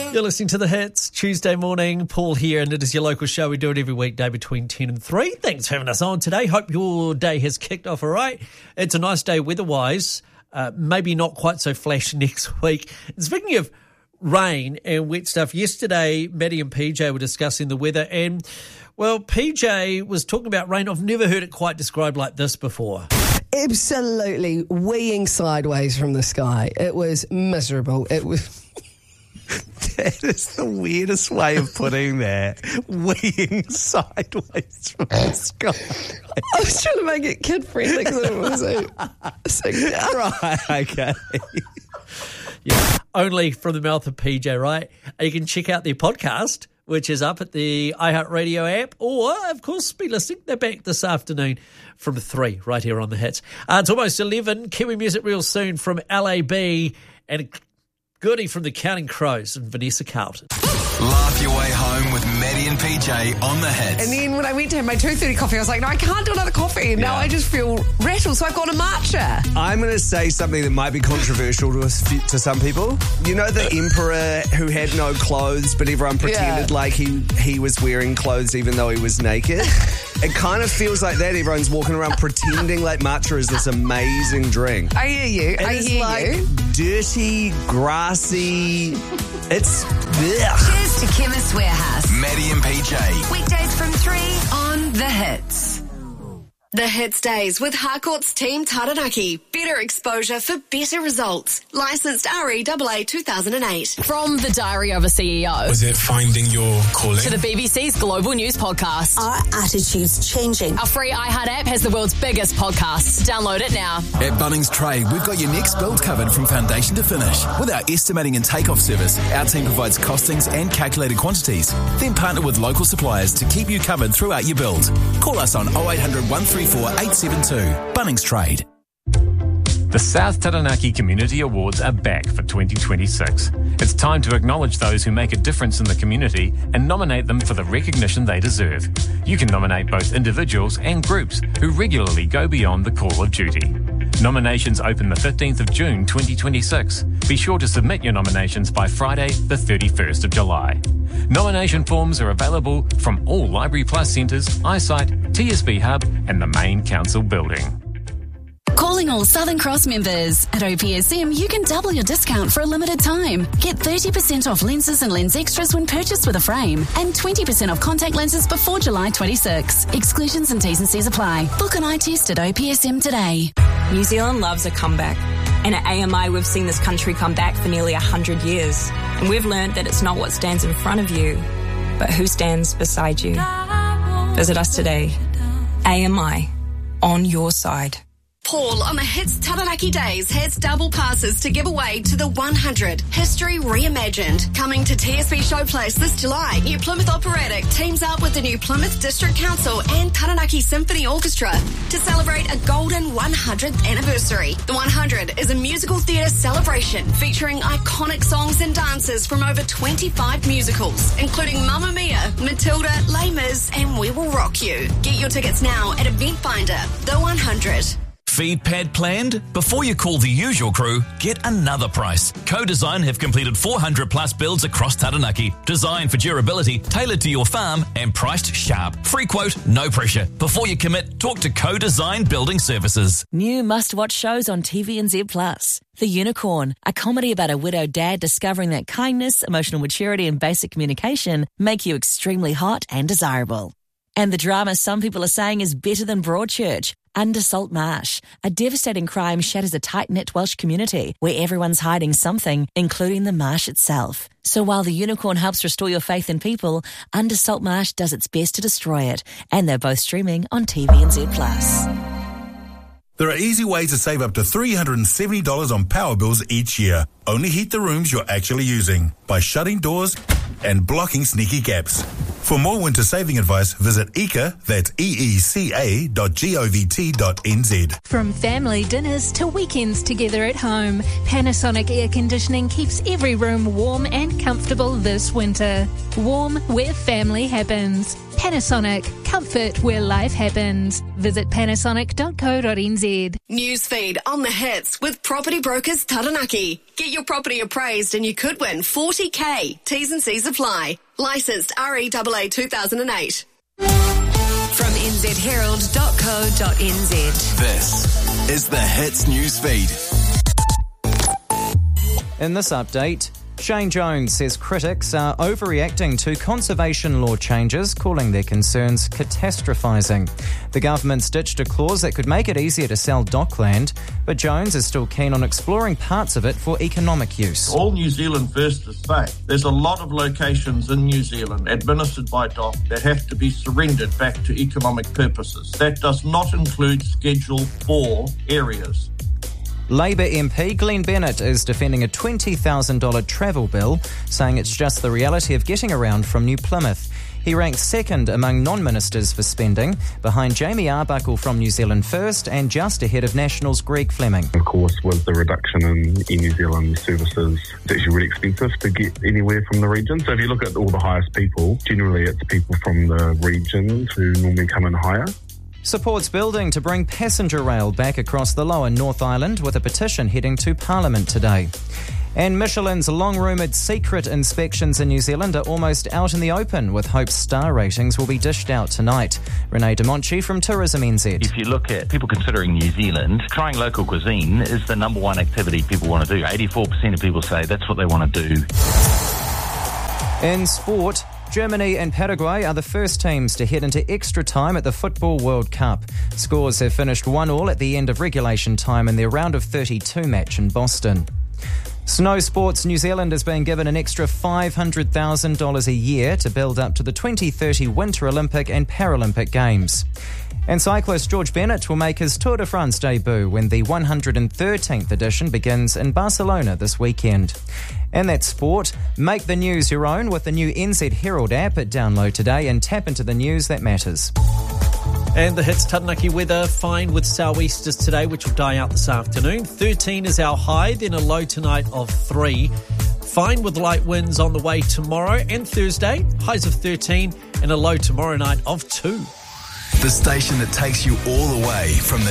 You're listening to The Hits, Tuesday morning. Paul here, and it is your local show. We do it every weekday between 10 and 3. Thanks for having us on today. Hope your day has kicked off all right. It's a nice day weather-wise. Maybe not quite so flash next week. And speaking of rain and wet stuff, yesterday, Maddie and PJ were discussing the weather, and, well, PJ was talking about rain. I've never heard it quite described like this before. Absolutely weeing sideways from the sky. It was miserable. It was... That is the weirdest way of putting that. Weeing sideways from the sky. I was trying to make it kid-friendly because it was Right, okay. Yeah, only from the mouth of PJ, right? And you can check out their podcast, which is up at the iHeartRadio app, or, of course, be listening. They're back this afternoon from 3, right here on The Hits. It's almost 11. Kiwi music real soon from LAB, and goodie from the Counting Crows and Vanessa Carlton. Laugh your way home with Maddie and PJ on The Hits. And then when I went to have my 2:30 coffee, I was like, no, I can't do another coffee. And now I just feel rattled, so I've got a matcha. I'm going to say something that might be controversial to some people. You know the emperor who had no clothes, but everyone pretended like he was wearing clothes even though he was naked? It kind of feels like that. Everyone's walking around pretending like matcha is this amazing drink. I hear you. It's like dirty, grassy. It's... Cheers to Chemist Warehouse. Maddie and PJ. Weekdays from 3 on The Hits. The Hits Days with Harcourt's Team Taranaki. Better exposure for better results. Licensed REAA 2008. From The Diary of a CEO. Was it finding your calling? To the BBC's Global News Podcast. Our attitude's changing. Our free iHeart app has the world's biggest podcasts. Download it now. At Bunnings Trade, we've got your next build covered from foundation to finish. With our estimating and takeoff service, our team provides costings and calculated quantities. Then partner with local suppliers to keep you covered throughout your build. Call us on 0800 134 872. Bunnings Trade. The South Taranaki Community Awards are back for 2026. It's time to acknowledge those who make a difference in the community and nominate them for the recognition they deserve. You can nominate both individuals and groups who regularly go beyond the call of duty. Nominations open the 15th of June 2026. Be sure to submit your nominations by Friday, the 31st of July. Nomination forms are available from all Library Plus centres, eyesight, TSB Hub and the main council building. Calling all Southern Cross members. At OPSM, you can double your discount for a limited time. Get 30% off lenses and lens extras when purchased with a frame, and 20% off contact lenses before July 26. Exclusions and T's and C's apply. Book an eye test at OPSM today. New Zealand loves a comeback. And at AMI, we've seen this country come back for nearly 100 years. And we've learned that it's not what stands in front of you, but who stands beside you. Visit us today. AMI, on your side. Paul on the Hits Taranaki Days has double passes to give away to the 100 History Reimagined. Coming to TSB Showplace this July, New Plymouth Operatic teams up with the New Plymouth District Council and Taranaki Symphony Orchestra to celebrate a golden 100th anniversary. The 100 is a musical theatre celebration featuring iconic songs and dances from over 25 musicals, including Mamma Mia, Matilda, Les Mis, and We Will Rock You. Get your tickets now at Eventfinder. The 100. Feed pad planned? Before you call the usual crew, get another price. Co-Design have completed 400 plus builds across Taranaki. Designed for durability, tailored to your farm, and priced sharp. Free quote, no pressure. Before you commit, talk to Co-Design Building Services. New must-watch shows on TVNZ+. The Unicorn, a comedy about a widowed dad discovering that kindness, emotional maturity, and basic communication make you extremely hot and desirable. And the drama some people are saying is better than Broadchurch. Under Salt Marsh, a devastating crime shatters a tight-knit Welsh community where everyone's hiding something, including the marsh itself. So while The Unicorn helps restore your faith in people, Under Salt Marsh does its best to destroy it. And they're both streaming on TVNZ+. There are easy ways to save up to $370 on power bills each year. Only heat the rooms you're actually using by shutting doors and blocking sneaky gaps. For more winter saving advice, visit EECA, that's eeca.govt.nz. From family dinners to weekends together at home, Panasonic Air Conditioning keeps every room warm and comfortable this winter. Warm where family happens. Panasonic, comfort where life happens. Visit panasonic.co.nz. Newsfeed on the hits with Property Brokers Taranaki. Get your property appraised and you could win $40,000. T's and C's apply. Licensed REAA 2008. From nzherald.co.nz. This is the Hits Newsfeed. In this update, Shane Jones says critics are overreacting to conservation law changes, calling their concerns catastrophising. The government's ditched a clause that could make it easier to sell dockland, but Jones is still keen on exploring parts of it for economic use. All New Zealand First to say, there's a lot of locations in New Zealand administered by DOC that have to be surrendered back to economic purposes. That does not include Schedule 4 areas. Labour MP Glenn Bennett is defending a $20,000 travel bill, saying it's just the reality of getting around from New Plymouth. He ranks second among non-ministers for spending, behind Jamie Arbuckle from New Zealand First and just ahead of National's Greg Fleming. Of course, with the reduction in New Zealand services, it's actually really expensive to get anywhere from the region. So if you look at all the highest people, generally it's people from the regions who normally come in higher. Supports building to bring passenger rail back across the lower North Island with a petition heading to Parliament today. And Michelin's long-rumoured secret inspections in New Zealand are almost out in the open, with Hope's star ratings will be dished out tonight. Renee DeMonchi from Tourism NZ. If you look at people considering New Zealand, trying local cuisine is the number one activity people want to do. 84% of people say that's what they want to do. In sport, Germany and Paraguay are the first teams to head into extra time at the Football World Cup. Scores have finished 1-1 at the end of regulation time in their round of 32 match in Boston. Snow Sports New Zealand is being given an extra $500,000 a year to build up to the 2030 Winter Olympic and Paralympic Games. And cyclist George Bennett will make his Tour de France debut when the 113th edition begins in Barcelona this weekend. And that's sport. Make the news your own with the new NZ Herald app. Download today and tap into the news that matters. And the Hits Taranaki weather, fine with sou'easters today, which will die out this afternoon. 13 is our high, then a low tonight of 3. Fine with light winds on the way tomorrow and Thursday, highs of 13 and a low tomorrow night of 2. The station that takes you all the way from the